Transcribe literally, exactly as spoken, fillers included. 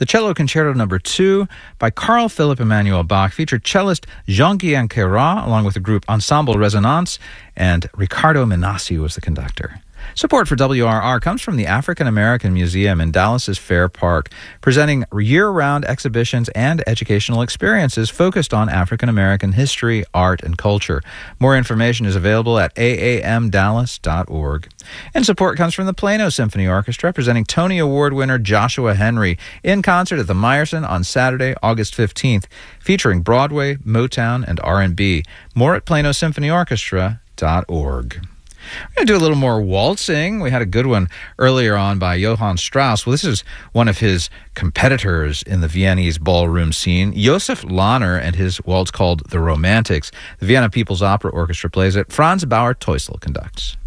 The Cello Concerto Number two by Carl Philipp Emanuel Bach featured cellist Jean-Guihen Queyras along with the group Ensemble Resonance, and Riccardo Minassi was the conductor. Support for W R R comes from the African American Museum in Dallas's Fair Park, presenting year-round exhibitions and educational experiences focused on African American history, art, and culture. More information is available at a a m dallas dot org. And support comes from the Plano Symphony Orchestra, presenting Tony Award winner Joshua Henry in concert at the Meyerson on Saturday, August fifteenth, featuring Broadway, Motown, and R and B. More at plano symphony orchestra dot org. We're going to do a little more waltzing. We had a good one earlier on by Johann Strauss. Well, this is one of his competitors in the Viennese ballroom scene, Josef Lahner, and his waltz called The Romantics. The Vienna People's Opera Orchestra plays it. Franz Bauer-Teusel conducts.